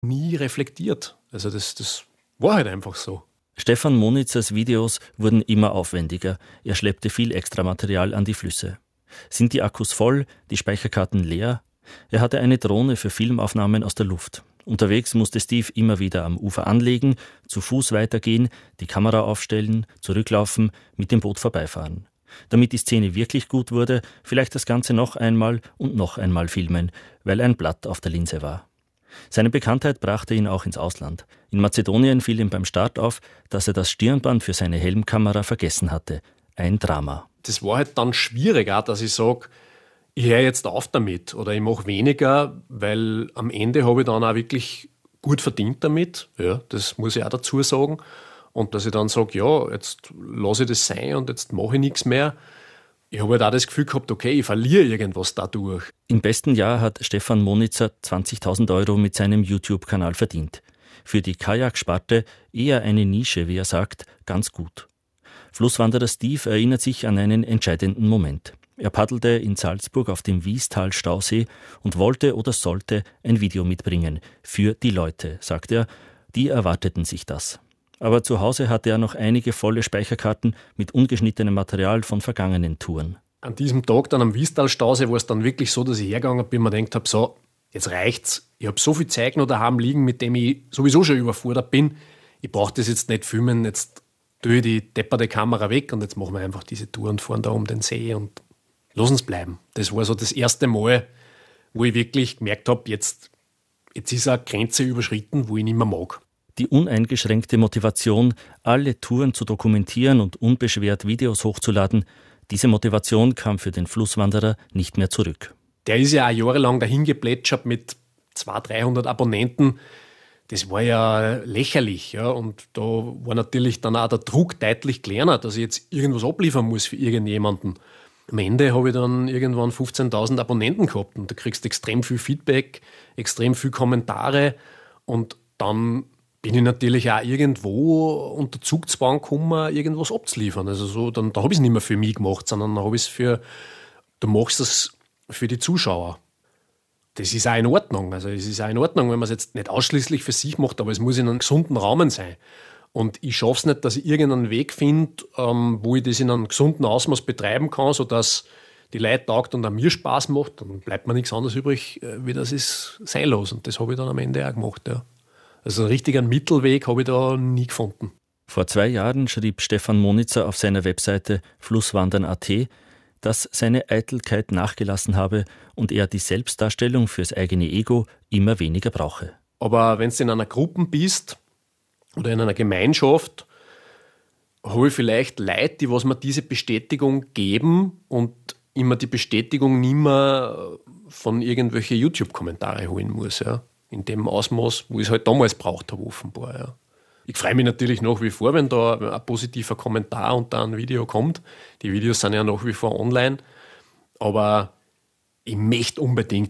nie reflektiert. Also das war halt einfach so. Stefan Monitzers Videos wurden immer aufwendiger. Er schleppte viel Extramaterial an die Flüsse. Sind die Akkus voll, die Speicherkarten leer? Er hatte eine Drohne für Filmaufnahmen aus der Luft. Unterwegs musste Steve immer wieder am Ufer anlegen, zu Fuß weitergehen, die Kamera aufstellen, zurücklaufen, mit dem Boot vorbeifahren. Damit die Szene wirklich gut wurde, vielleicht das Ganze noch einmal und noch einmal filmen, weil ein Blatt auf der Linse war. Seine Bekanntheit brachte ihn auch ins Ausland. In Mazedonien fiel ihm beim Start auf, dass er das Stirnband für seine Helmkamera vergessen hatte. Ein Drama. Das war halt dann schwierig, auch, dass ich sage, ich höre jetzt auf damit oder ich mache weniger, weil am Ende habe ich dann auch wirklich gut verdient damit. Ja, das muss ich auch dazu sagen. Und dass ich dann sage, ja, jetzt lasse ich das sein und jetzt mache ich nichts mehr. Ich habe halt auch das Gefühl gehabt, okay, ich verliere irgendwas dadurch. Im besten Jahr hat Stefan Monitzer 20.000 € mit seinem YouTube-Kanal verdient. Für die Kajaksparte eher eine Nische, wie er sagt, ganz gut. Flusswanderer Steve erinnert sich an einen entscheidenden Moment. Er paddelte in Salzburg auf dem Wiestal-Stausee und wollte oder sollte ein Video mitbringen. Für die Leute, sagt er, die erwarteten sich das. Aber zu Hause hatte er noch einige volle Speicherkarten mit ungeschnittenem Material von vergangenen Touren. An diesem Tag dann am Wiestal-Stausee war es dann wirklich so, dass ich hergegangen bin und mir gedacht habe, so, jetzt reicht's. Ich habe so viel Zeug noch daheim liegen, mit dem ich sowieso schon überfordert bin. Ich brauche das jetzt nicht filmen, jetzt tue ich die depperte Kamera weg und jetzt machen wir einfach diese Tour und fahren da um den See und lassen es bleiben. Das war so das erste Mal, wo ich wirklich gemerkt habe, jetzt ist eine Grenze überschritten, wo ich nicht mehr mag. Die uneingeschränkte Motivation, alle Touren zu dokumentieren und unbeschwert Videos hochzuladen, diese Motivation kam für den Flusswanderer nicht mehr zurück. Der ist ja auch jahrelang dahin geplätschert mit 200-300 Abonnenten. Das war ja lächerlich. Ja? Und da war natürlich dann auch der Druck deutlich kleiner, dass ich jetzt irgendwas abliefern muss für irgendjemanden. Am Ende habe ich dann irgendwann 15.000 Abonnenten gehabt und du kriegst extrem viel Feedback, extrem viel Kommentare und dann bin ich natürlich auch irgendwo unter Zugzwang gekommen, irgendwas abzuliefern. Also so, da habe ich es nicht mehr für mich gemacht, sondern da habe ich es du machst es für die Zuschauer. Das ist auch in Ordnung. Also es ist auch in Ordnung, wenn man es jetzt nicht ausschließlich für sich macht, aber es muss in einem gesunden Rahmen sein. Und ich schaffe es nicht, dass ich irgendeinen Weg finde, wo ich das in einem gesunden Ausmaß betreiben kann, sodass die Leute taugt und auch mir Spaß macht. Dann bleibt mir nichts anderes übrig, wie das ist sein los. Und das habe ich dann am Ende auch gemacht. Ja. Also einen richtigen Mittelweg habe ich da nie gefunden. Vor 2 Jahren schrieb Stefan Monitzer auf seiner Webseite flusswandern.at, dass seine Eitelkeit nachgelassen habe und er die Selbstdarstellung fürs eigene Ego immer weniger brauche. Aber wenn du in einer Gruppe bist oder in einer Gemeinschaft, habe ich vielleicht Leute, die was mir diese Bestätigung geben und immer die Bestätigung nicht mehr von irgendwelchen YouTube-Kommentare holen muss. Ja. In dem Ausmaß, wo ich es halt damals braucht habe, offenbar. Ja. Ich freue mich natürlich nach wie vor, wenn da ein positiver Kommentar unter einem Video kommt. Die Videos sind ja nach wie vor online. Aber ich möchte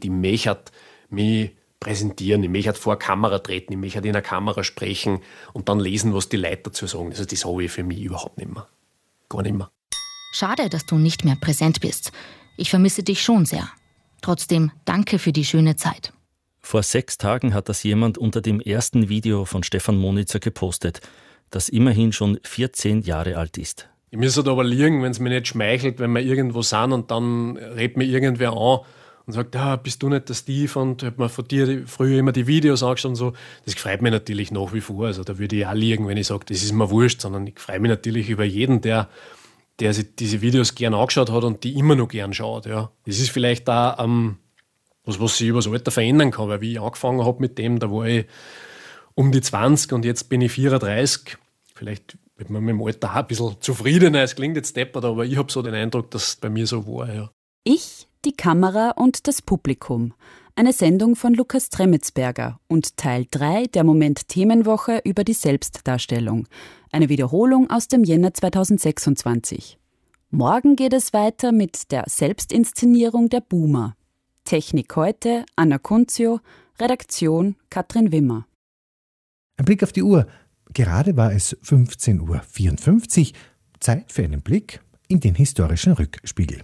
mich präsentieren, ich möchte vor der Kamera treten, ich möchte in der Kamera sprechen und dann lesen, was die Leute dazu sagen. Also das habe ich für mich überhaupt nicht mehr. Gar nicht mehr. Schade, dass du nicht mehr präsent bist. Ich vermisse dich schon sehr. Trotzdem danke für die schöne Zeit. Vor 6 Tagen hat das jemand unter dem ersten Video von Stefan Monitzer gepostet, das immerhin schon 14 Jahre alt ist. Ich müsste aber liegen, wenn es mir nicht schmeichelt, wenn wir irgendwo sind und dann redet mir irgendwer an und sagt, bist du nicht der Steve und ich habe mir von dir früher immer die Videos angeschaut und so. Das freut mich natürlich nach wie vor. Also da würde ich auch liegen, wenn ich sage, das ist mir wurscht, sondern ich freue mich natürlich über jeden, der sich diese Videos gern angeschaut hat und die immer noch gern schaut. Ja. Das ist vielleicht auch was sich über das Alter verändern kann, weil wie ich angefangen habe mit dem, da war ich um die 20 und jetzt bin ich 34. Vielleicht wird man mit dem Alter auch ein bisschen zufriedener, es klingt jetzt deppert, aber ich habe so den Eindruck, dass es bei mir so war. Ja. Ich, die Kamera und das Publikum. Eine Sendung von Lukas Tremetsberger und Teil 3 der Moment-Themenwoche über die Selbstdarstellung. Eine Wiederholung aus dem Jänner 2026. Morgen geht es weiter mit der Selbstinszenierung der Boomer. Technik heute, Anna Kunzio, Redaktion Katrin Wimmer. Ein Blick auf die Uhr. Gerade war es 15:54 Uhr. Zeit für einen Blick in den historischen Rückspiegel.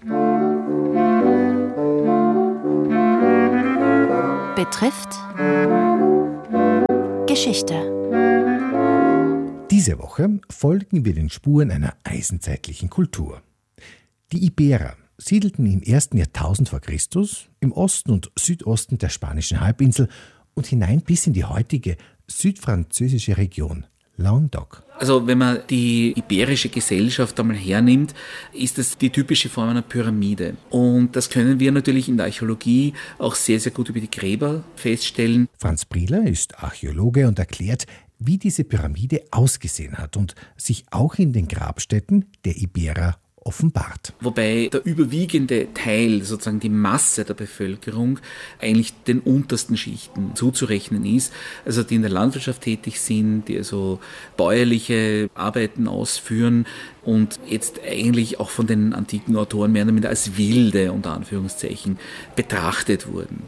Betrifft Geschichte. Diese Woche folgen wir den Spuren einer eisenzeitlichen Kultur. Die Iberer siedelten im 1. Jahrtausend vor Christus im Osten und Südosten der spanischen Halbinsel und hinein bis in die heutige südfranzösische Region Languedoc. Also wenn man die iberische Gesellschaft einmal hernimmt, ist das die typische Form einer Pyramide. Und das können wir natürlich in der Archäologie auch sehr, sehr gut über die Gräber feststellen. Franz Brieler ist Archäologe und erklärt, wie diese Pyramide ausgesehen hat und sich auch in den Grabstätten der Iberer offenbart. Wobei der überwiegende Teil, sozusagen die Masse der Bevölkerung, eigentlich den untersten Schichten zuzurechnen ist. Also die in der Landwirtschaft tätig sind, die also bäuerliche Arbeiten ausführen und jetzt eigentlich auch von den antiken Autoren mehr oder minder als wilde, unter Anführungszeichen, betrachtet wurden.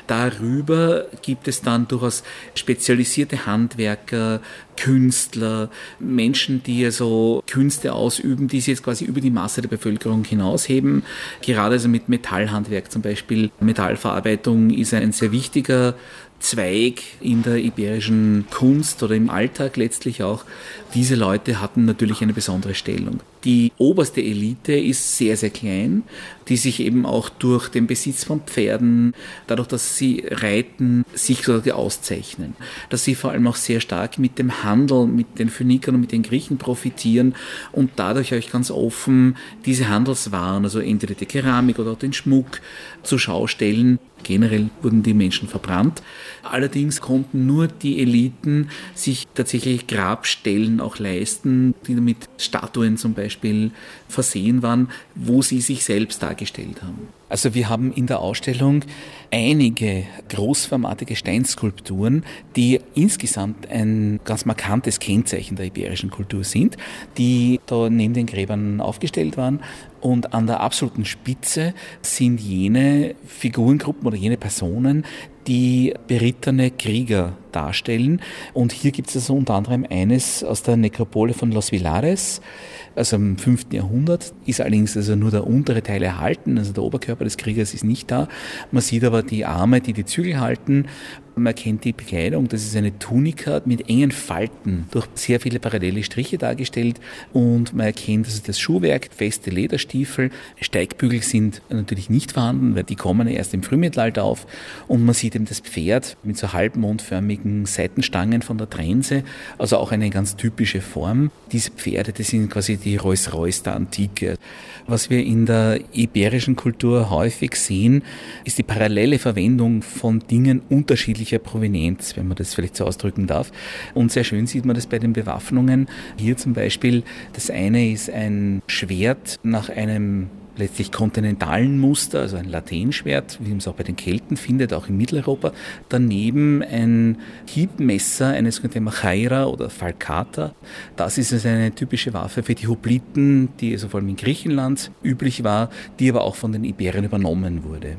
Darüber gibt es dann durchaus spezialisierte Handwerker, Künstler, Menschen, die also Künste ausüben, die sie jetzt quasi über die Masse der Bevölkerung hinausheben. Gerade also mit Metallhandwerk zum Beispiel. Metallverarbeitung ist ein sehr wichtiger Zweig in der iberischen Kunst oder im Alltag letztlich auch. Diese Leute hatten natürlich eine besondere Stellung. Die oberste Elite ist sehr, sehr klein, die sich eben auch durch den Besitz von Pferden, dadurch, dass sie reiten, sich sozusagen auszeichnen. Dass sie vor allem auch sehr stark mit dem Handel, mit den Phönikern und mit den Griechen profitieren und dadurch euch ganz offen diese Handelswaren, also entweder die Keramik oder auch den Schmuck, zur Schau stellen. Generell wurden die Menschen verbrannt. Allerdings konnten nur die Eliten sich tatsächlich Grabstellen auch leisten, die mit Statuen zum Beispiel versehen waren, wo sie sich selbst dargestellt haben. Also wir haben in der Ausstellung einige großformatige Steinskulpturen, die insgesamt ein ganz markantes Kennzeichen der iberischen Kultur sind, die da neben den Gräbern aufgestellt waren. Und an der absoluten Spitze sind jene Figurengruppen oder jene Personen, die berittene Krieger darstellen. Und hier gibt es also unter anderem eines aus der Nekropole von Los Vilares, also im 5. Jahrhundert, ist allerdings also nur der untere Teil erhalten, also der Oberkörper des Kriegers ist nicht da. Man sieht aber die Arme, die die Zügel halten. Man kennt die Bekleidung, das ist eine Tunika mit engen Falten, durch sehr viele parallele Striche dargestellt. Und man erkennt also das Schuhwerk, feste Lederstiefel, Steigbügel sind natürlich nicht vorhanden, weil die kommen erst im Frühmittelalter auf. Und man sieht eben das Pferd mit so halbmondförmigen Seitenstangen von der Trense, also auch eine ganz typische Form. Diese Pferde, das sind quasi die Rolls-Royce der Antike. Was wir in der iberischen Kultur häufig sehen, ist die parallele Verwendung von Dingen unterschiedlicher Provenienz, wenn man das vielleicht so ausdrücken darf. Und sehr schön sieht man das bei den Bewaffnungen. Hier zum Beispiel, das eine ist ein Schwert nach einem letztlich kontinentalen Muster, also ein Lateinschwert, wie man es auch bei den Kelten findet, auch in Mitteleuropa. Daneben ein Hiebmesser, eine sogenannte Machaira oder Falcata. Das ist also eine typische Waffe für die Hopliten, die also vor allem in Griechenland üblich war, die aber auch von den Iberern übernommen wurde.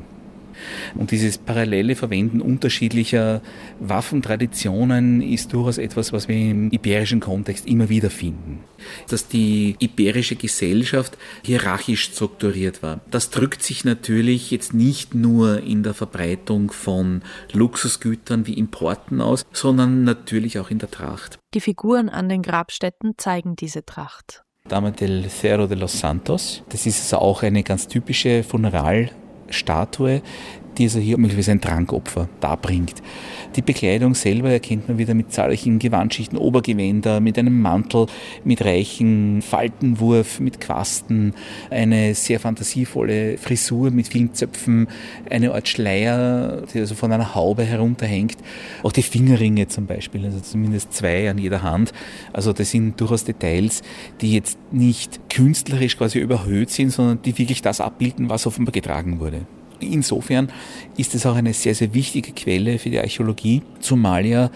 Und dieses parallele Verwenden unterschiedlicher Waffentraditionen ist durchaus etwas, was wir im iberischen Kontext immer wieder finden. Dass die iberische Gesellschaft hierarchisch strukturiert war. Das drückt sich natürlich jetzt nicht nur in der Verbreitung von Luxusgütern wie Importen aus, sondern natürlich auch in der Tracht. Die Figuren an den Grabstätten zeigen diese Tracht. Dama del Cerro de los Santos, das ist also auch eine ganz typische Funeralstatue, die also hier möglicherweise ein Trankopfer darbringt. Die Bekleidung selber erkennt man wieder mit zahlreichen Gewandschichten, Obergewänder, mit einem Mantel, mit reichen Faltenwurf, mit Quasten, eine sehr fantasievolle Frisur mit vielen Zöpfen, eine Art Schleier, die also von einer Haube herunterhängt. Auch die Fingerringe zum Beispiel, also zumindest 2 an jeder Hand. Also das sind durchaus Details, die jetzt nicht künstlerisch quasi überhöht sind, sondern die wirklich das abbilden, was offenbar getragen wurde. Insofern ist es auch eine sehr, sehr wichtige Quelle für die Archäologie, zumal ja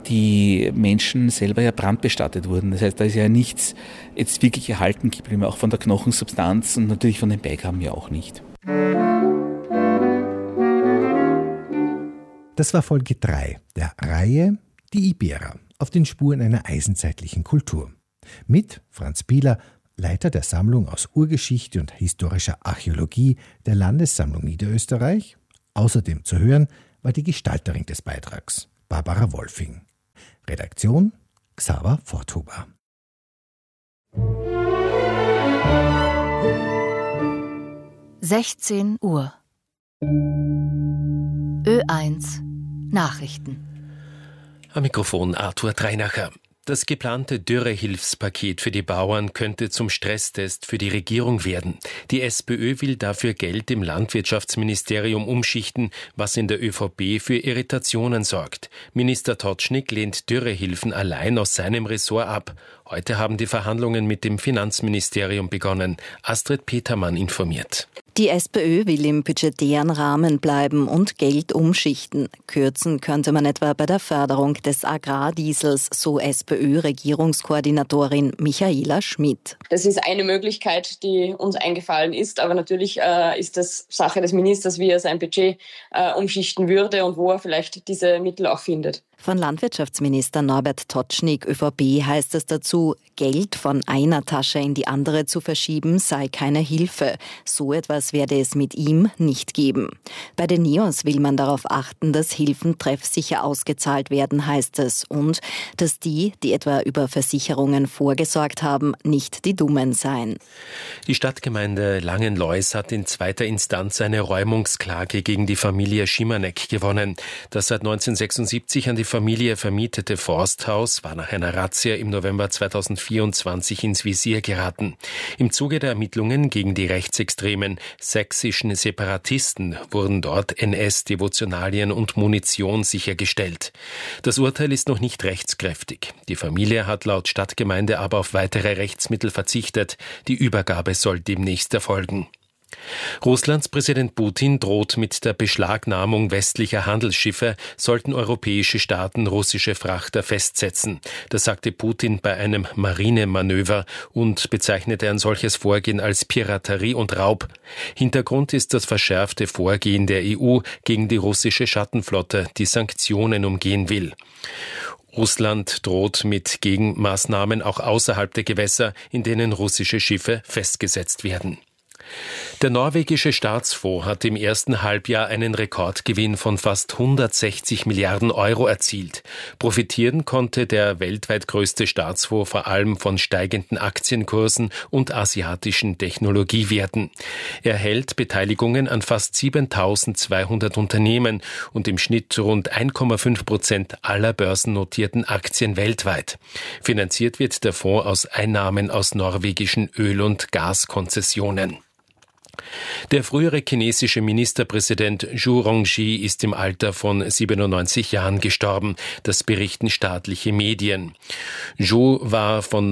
die Menschen selber ja brandbestattet wurden. Das heißt, da ist ja nichts jetzt wirklich erhalten geblieben, auch von der Knochensubstanz und natürlich von den Beigaben ja auch nicht. Das war Folge 3 der Reihe Die Iberer auf den Spuren einer eisenzeitlichen Kultur. Mit Franz Bieler, Leiter der Sammlung aus Urgeschichte und historischer Archäologie der Landessammlung Niederösterreich. Außerdem zu hören war die Gestalterin des Beitrags, Barbara Wolfing. Redaktion Xaver Forthuber. (16 Uhr) Ö1 Nachrichten. Am Mikrofon Arthur Dreinacher. Das geplante Dürrehilfspaket für die Bauern könnte zum Stresstest für die Regierung werden. Die SPÖ will dafür Geld im Landwirtschaftsministerium umschichten, was in der ÖVP für Irritationen sorgt. Minister Totschnig lehnt Dürrehilfen allein aus seinem Ressort ab. Heute haben die Verhandlungen mit dem Finanzministerium begonnen. Astrid Petermann informiert. Die SPÖ will im budgetären Rahmen bleiben und Geld umschichten. Kürzen könnte man etwa bei der Förderung des Agrardiesels, so SPÖ-Regierungskoordinatorin Michaela Schmidt. Das ist eine Möglichkeit, die uns eingefallen ist, aber natürlich ist das Sache des Ministers, wie er sein Budget umschichten würde und wo er vielleicht diese Mittel auch findet. Von Landwirtschaftsminister Norbert Totschnig, ÖVP, heißt es dazu, Geld von einer Tasche in die andere zu verschieben sei keine Hilfe. So etwas werde es mit ihm nicht geben. Bei den NEOS will man darauf achten, dass Hilfen treffsicher ausgezahlt werden, heißt es, und dass die etwa über Versicherungen vorgesorgt haben, nicht die Dummen seien. Die Stadtgemeinde Langenlois hat in zweiter Instanz eine Räumungsklage gegen die Familie Schimanek gewonnen. Das seit 1976 an die Familie vermietete Forsthaus war nach einer Razzia im November 2024 ins Visier geraten. Im Zuge der Ermittlungen gegen die rechtsextremen sächsischen Separatisten wurden dort NS-Devotionalien und Munition sichergestellt. Das Urteil ist noch nicht rechtskräftig. Die Familie hat laut Stadtgemeinde aber auf weitere Rechtsmittel verzichtet. Die Übergabe soll demnächst erfolgen. Russlands Präsident Putin droht mit der Beschlagnahmung westlicher Handelsschiffe, sollten europäische Staaten russische Frachter festsetzen. Das sagte Putin bei einem Marinemanöver und bezeichnete ein solches Vorgehen als Piraterie und Raub. Hintergrund ist das verschärfte Vorgehen der EU gegen die russische Schattenflotte, die Sanktionen umgehen will. Russland droht mit Gegenmaßnahmen auch außerhalb der Gewässer, in denen russische Schiffe festgesetzt werden. Der norwegische Staatsfonds hat im ersten Halbjahr einen Rekordgewinn von fast 160 Milliarden Euro erzielt. Profitieren konnte der weltweit größte Staatsfonds vor allem von steigenden Aktienkursen und asiatischen Technologiewerten. Er hält Beteiligungen an fast 7.200 Unternehmen und im Schnitt rund 1,5% aller börsennotierten Aktien weltweit. Finanziert wird der Fonds aus Einnahmen aus norwegischen Öl- und Gaskonzessionen. Der frühere chinesische Ministerpräsident Zhu Rongji ist im Alter von 97 Jahren gestorben. Das berichten staatliche Medien. Zhu war von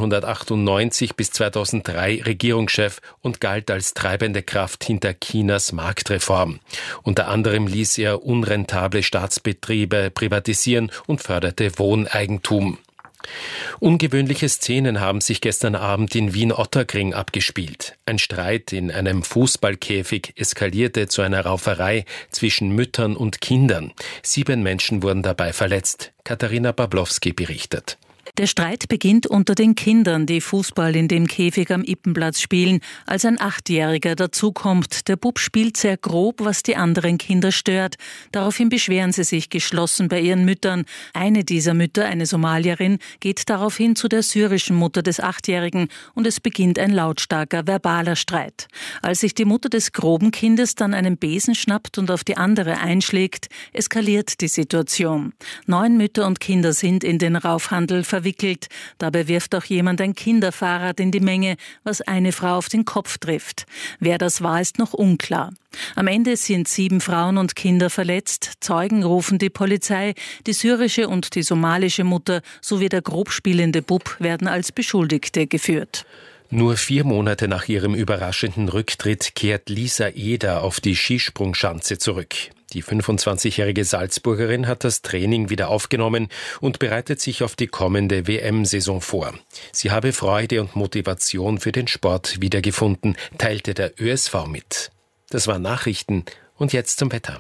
1998 bis 2003 Regierungschef und galt als treibende Kraft hinter Chinas Marktreform. Unter anderem ließ er unrentable Staatsbetriebe privatisieren und förderte Wohneigentum. Ungewöhnliche Szenen haben sich gestern Abend in Wien-Ottakring abgespielt. Ein Streit in einem Fußballkäfig eskalierte zu einer Rauferei zwischen Müttern und Kindern. 7 Menschen wurden dabei verletzt. Katharina Bablowski berichtet. Der Streit beginnt unter den Kindern, die Fußball in dem Käfig am Ippenplatz spielen, als ein 8-Jähriger dazukommt. Der Bub spielt sehr grob, was die anderen Kinder stört. Daraufhin beschweren sie sich geschlossen bei ihren Müttern. Eine dieser Mütter, eine Somalierin, geht daraufhin zu der syrischen Mutter des 8-Jährigen und es beginnt ein lautstarker verbaler Streit. Als sich die Mutter des groben Kindes dann einen Besen schnappt und auf die andere einschlägt, eskaliert die Situation. 9 Mütter und Kinder sind in den Raufhandel verwickelt. Dabei wirft auch jemand ein Kinderfahrrad in die Menge, was eine Frau auf den Kopf trifft. Wer das war, ist noch unklar. Am Ende sind 7 Frauen und Kinder verletzt. Zeugen rufen die Polizei. Die syrische und die somalische Mutter sowie der grobspielende Bub werden als Beschuldigte geführt. Nur 4 Monate nach ihrem überraschenden Rücktritt kehrt Lisa Eder auf die Skisprungschanze zurück. Die 25-jährige Salzburgerin hat das Training wieder aufgenommen und bereitet sich auf die kommende WM-Saison vor. Sie habe Freude und Motivation für den Sport wiedergefunden, teilte der ÖSV mit. Das waren Nachrichten und jetzt zum Wetter.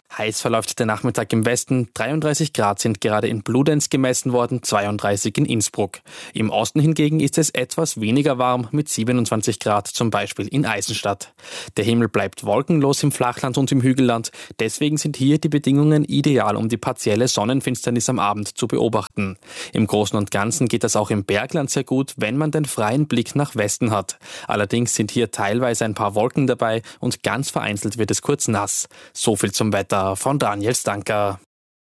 Heiß verläuft der Nachmittag im Westen, 33 Grad sind gerade in Bludenz gemessen worden, 32 in Innsbruck. Im Osten hingegen ist es etwas weniger warm mit 27 Grad, zum Beispiel in Eisenstadt. Der Himmel bleibt wolkenlos im Flachland und im Hügelland, deswegen sind hier die Bedingungen ideal, um die partielle Sonnenfinsternis am Abend zu beobachten. Im Großen und Ganzen geht das auch im Bergland sehr gut, wenn man den freien Blick nach Westen hat. Allerdings sind hier teilweise ein paar Wolken dabei und ganz vereinzelt wird es kurz nass. So viel zum Wetter von Daniel Stanker.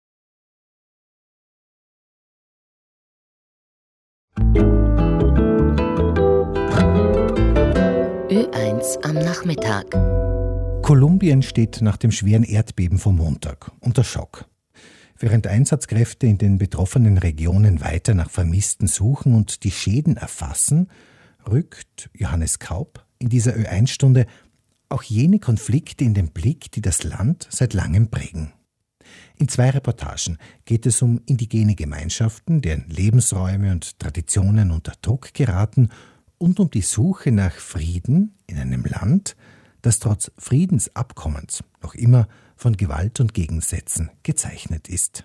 Ö1 am Nachmittag. Kolumbien steht nach dem schweren Erdbeben vom Montag unter Schock. Während Einsatzkräfte in den betroffenen Regionen weiter nach Vermissten suchen und die Schäden erfassen, rückt Johannes Kaup in dieser Ö1-Stunde auch jene Konflikte in den Blick, die das Land seit langem prägen. In 2 Reportagen geht es um indigene Gemeinschaften, deren Lebensräume und Traditionen unter Druck geraten, und um die Suche nach Frieden in einem Land, das trotz Friedensabkommens noch immer von Gewalt und Gegensätzen gezeichnet ist.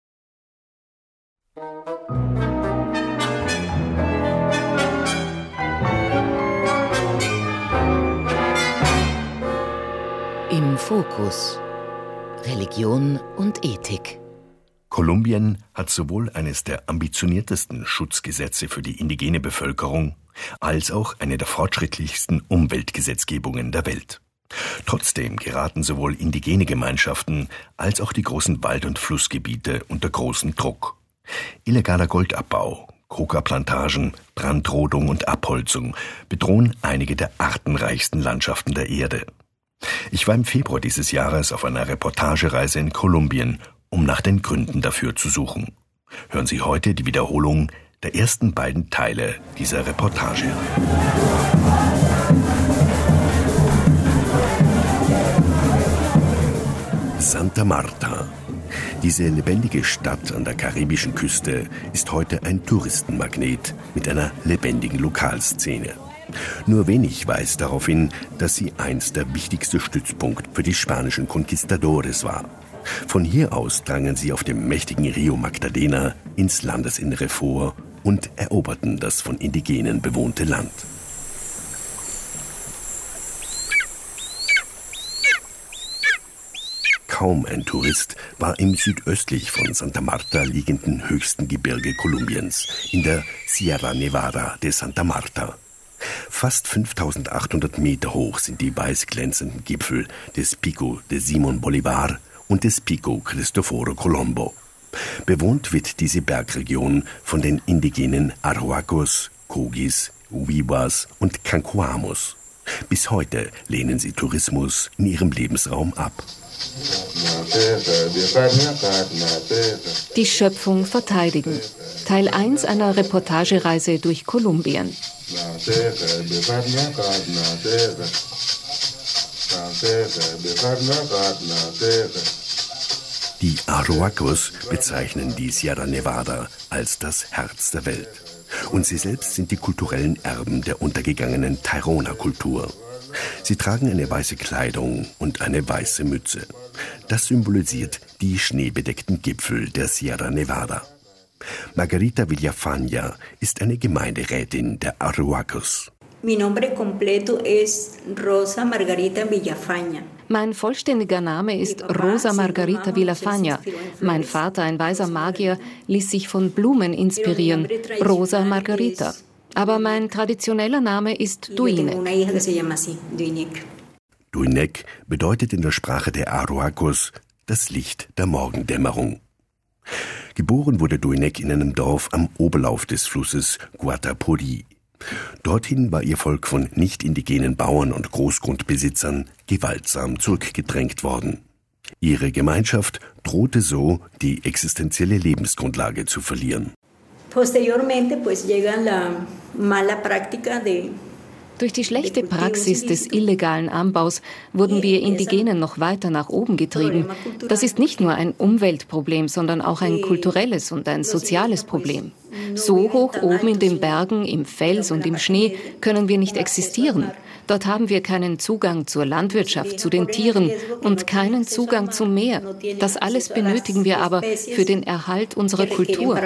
Im Fokus. Religion und Ethik. Kolumbien hat sowohl eines der ambitioniertesten Schutzgesetze für die indigene Bevölkerung als auch eine der fortschrittlichsten Umweltgesetzgebungen der Welt. Trotzdem geraten sowohl indigene Gemeinschaften als auch die großen Wald- und Flussgebiete unter großen Druck. Illegaler Goldabbau, Coca-Plantagen, Brandrodung und Abholzung bedrohen einige der artenreichsten Landschaften der Erde. Ich war im Februar dieses Jahres auf einer Reportagereise in Kolumbien, um nach den Gründen dafür zu suchen. Hören Sie heute die Wiederholung der ersten beiden Teile dieser Reportage. Santa Marta. Diese lebendige Stadt an der karibischen Küste ist heute ein Touristenmagnet mit einer lebendigen Lokalszene. Nur wenig weist darauf hin, dass sie einst der wichtigste Stützpunkt für die spanischen Conquistadores war. Von hier aus drangen sie auf dem mächtigen Rio Magdalena ins Landesinnere vor und eroberten das von Indigenen bewohnte Land. Kaum ein Tourist war im südöstlich von Santa Marta liegenden höchsten Gebirge Kolumbiens, in der Sierra Nevada de Santa Marta. Fast 5800 Meter hoch sind die weiß glänzenden Gipfel des Pico de Simón Bolívar und des Pico Cristoforo Colombo. Bewohnt wird diese Bergregion von den indigenen Arhuacos, Cogis, Uwiwas und Cancuamos. Bis heute lehnen sie Tourismus in ihrem Lebensraum ab. Die Schöpfung verteidigen. Teil 1 einer Reportagereise durch Kolumbien. Die Arhuacos bezeichnen die Sierra Nevada als das Herz der Welt. Und sie selbst sind die kulturellen Erben der untergegangenen Tairona-Kultur. Sie tragen eine weiße Kleidung und eine weiße Mütze. Das symbolisiert die schneebedeckten Gipfel der Sierra Nevada. Margarita Villafaña ist eine Gemeinderätin der Arhuacos. Mi nombre completo es Rosa Margarita Villafaña. Mein vollständiger Name ist Rosa Margarita Villafaña. Mein Vater, ein weiser Magier, ließ sich von Blumen inspirieren, Rosa Margarita. Aber mein traditioneller Name ist Duinek. Duinek bedeutet in der Sprache der Arhuacos das Licht der Morgendämmerung. Geboren wurde Duinek in einem Dorf am Oberlauf des Flusses Guatapurí. Dorthin war ihr Volk von nicht-indigenen Bauern und Großgrundbesitzern gewaltsam zurückgedrängt worden. Ihre Gemeinschaft drohte so, die existenzielle Lebensgrundlage zu verlieren. Posteriormente, pues llega la mala práctica de Durch die schlechte Praxis des illegalen Anbaus wurden wir Indigenen noch weiter nach oben getrieben. Das ist nicht nur ein Umweltproblem, sondern auch ein kulturelles und ein soziales Problem. So hoch oben in den Bergen, im Fels und im Schnee können wir nicht existieren. Dort haben wir keinen Zugang zur Landwirtschaft, zu den Tieren und keinen Zugang zum Meer. Das alles benötigen wir aber für den Erhalt unserer Kultur.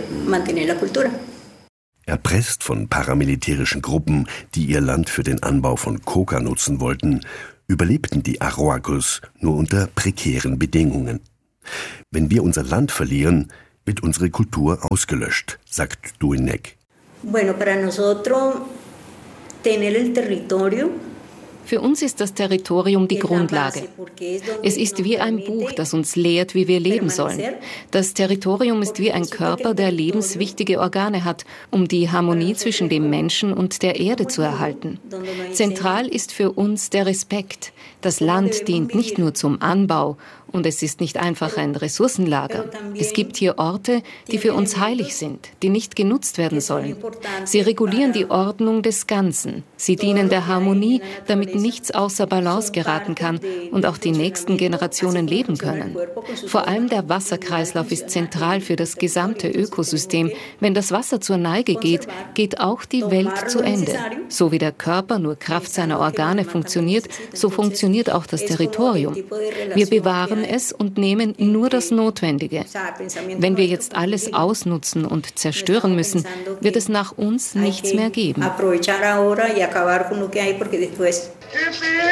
Erpresst von paramilitärischen Gruppen, die ihr Land für den Anbau von Coca nutzen wollten, überlebten die Arhuacos nur unter prekären Bedingungen. Wenn wir unser Land verlieren, wird unsere Kultur ausgelöscht, sagt Duenek. Bueno, para nosotros tener el territorio. Für uns ist das Territorium die Grundlage. Es ist wie ein Buch, das uns lehrt, wie wir leben sollen. Das Territorium ist wie ein Körper, der lebenswichtige Organe hat, um die Harmonie zwischen dem Menschen und der Erde zu erhalten. Zentral ist für uns der Respekt. Das Land dient nicht nur zum Anbau und es ist nicht einfach ein Ressourcenlager. Es gibt hier Orte, die für uns heilig sind, die nicht genutzt werden sollen. Sie regulieren die Ordnung des Ganzen. Sie dienen der Harmonie, damit nichts außer Balance geraten kann und auch die nächsten Generationen leben können. Vor allem der Wasserkreislauf ist zentral für das gesamte Ökosystem. Wenn das Wasser zur Neige geht, geht auch die Welt zu Ende. So wie der Körper nur Kraft seiner Organe funktioniert, so funktioniert auch das Territorium. Wir bewahren es und nehmen nur das Notwendige. Wenn wir jetzt alles ausnutzen und zerstören müssen, wird es nach uns nichts mehr geben.